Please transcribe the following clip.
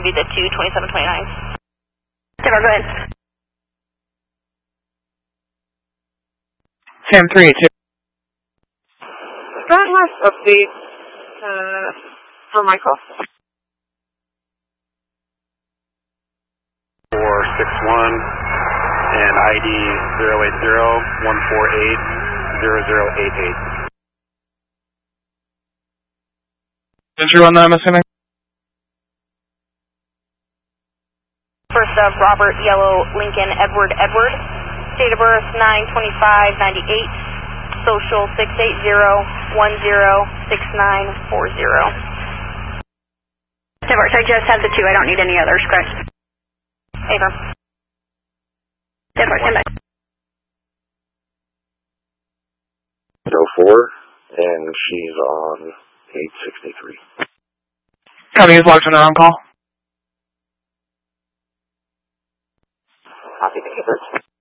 give you the 22729. Denver, go ahead. Sam 382. That has updates for my call. 461 and ID 080-148-0088. Entry on that, I'm assuming? First of Robert, Yellow, Lincoln, Edward, Edward. Date of birth 9/25/98. Social 680-106940. Denver, I just have the 2. I don't need any others, correct? Affirm. Denver, stand by. 04, and she's on 863. Copy, is logged on call. Copy, the